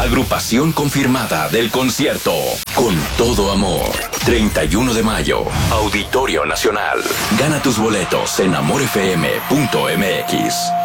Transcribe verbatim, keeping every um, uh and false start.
Agrupación confirmada del concierto Con Todo Amor. treinta y uno de mayo, Auditorio Nacional. Gana tus boletos en amor f m punto m x.